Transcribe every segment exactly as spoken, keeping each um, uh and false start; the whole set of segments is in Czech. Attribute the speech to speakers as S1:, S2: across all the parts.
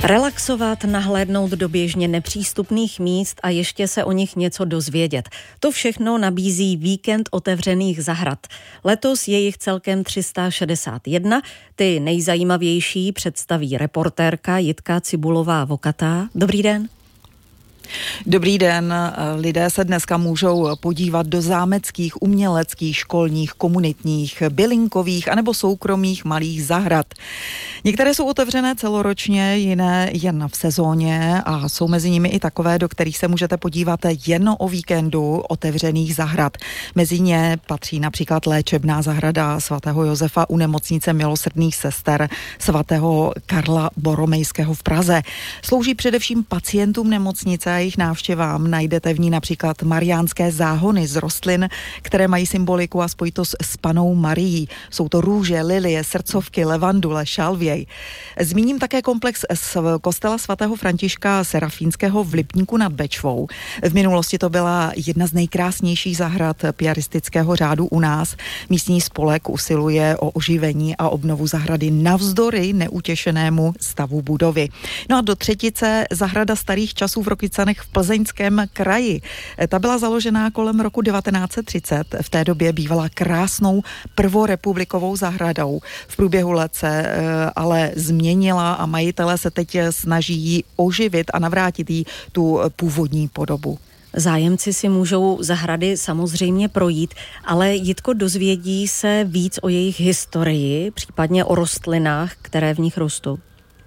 S1: Relaxovat, nahlédnout do běžně nepřístupných míst a ještě se o nich něco dozvědět. To všechno nabízí víkend otevřených zahrad. Letos je jich celkem tři sta šedesát jedna. Ty nejzajímavější představí reportérka Jitka Cibulová-Vokatá. Dobrý den.
S2: Dobrý den. Lidé se dneska můžou podívat do zámeckých, uměleckých, školních, komunitních, bylinkových anebo soukromých malých zahrad. Některé jsou otevřené celoročně, jiné jen v sezóně a jsou mezi nimi i takové, do kterých se můžete podívat jen o víkendu otevřených zahrad. Mezi ně patří například léčebná zahrada svatého Josefa u nemocnice milosrdných sester svatého Karla Boromejského v Praze. Slouží především pacientům nemocnice a jejich návštěvám. Najdete v ní například mariánské záhony z rostlin, které mají symboliku a spojitost s Pannou Marií. Jsou to růže, lilie, srdcovky, levandule, šalvěj. Zmíním také komplex z kostela svatého Františka Serafínského v Lipníku nad Bečvou. V minulosti to byla jedna z nejkrásnějších zahrad piaristického řádu u nás. Místní spolek usiluje o oživení a obnovu zahrady navzdory neutěšenému stavu budovy. No a do třetice zahrada starých časů v Rokycanech v Plzeňském kraji. Ta byla založená kolem roku devatenáct set třicet. V té době bývala krásnou prvorepublikovou zahradou. V průběhu let se ale změnila a majitelé se teď snaží ji oživit a navrátit jí tu původní podobu.
S1: Zájemci si můžou zahrady samozřejmě projít, ale Jitko, dozvědí se víc o jejich historii, případně o rostlinách, které v nich rostou?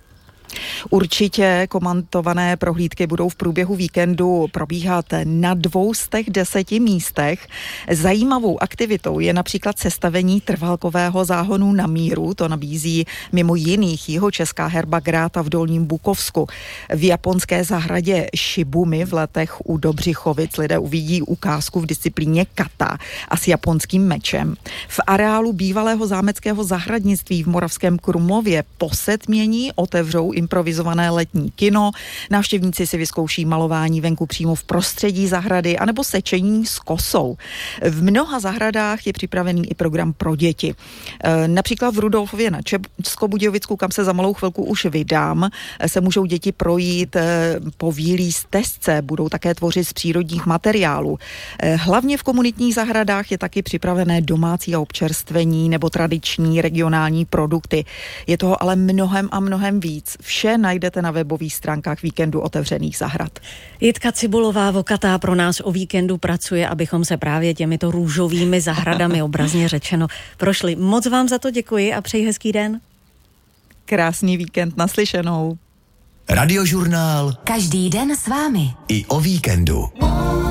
S2: Určitě komentované prohlídky budou v průběhu víkendu probíhat na dvoustech deseti místech. Zajímavou aktivitou je například sestavení trvalkového záhonu na míru. To nabízí mimo jiných jihočeská herba Gráta v Dolním Bukovsku. V japonské zahradě Shibumi v Letech u Dobřichovic lidé uvidí ukázku v disciplíně kata a s japonským mečem. V areálu bývalého zámeckého zahradnictví v Moravském Krumlově po setmění otevřou improvizované letní kino. Návštěvníci si vyzkouší malování venku přímo v prostředí zahrady anebo sečení s kosou. V mnoha zahradách je připravený i program pro děti. E, například v Rudolfově na Českobudějovicku, kam se za malou chvilku už vydám, se můžou děti projít e, po výlí stezce, budou také tvořit z přírodních materiálů. E, hlavně v komunitních zahradách je taky připravené domácí a občerstvení nebo tradiční regionální produkty. Je toho ale mnohem a mnohem víc. Vše najdete na webových stránkách víkendu otevřených zahrad.
S1: Jitka Cibulová-Vokatá pro nás o víkendu pracuje, abychom se právě těmito růžovými zahradami, obrazně řečeno, prošli. Moc vám za to děkuji a přeji hezký den.
S2: Krásný víkend, naslyšenou.
S3: Radiožurnál.
S4: Každý den s vámi.
S3: I o víkendu.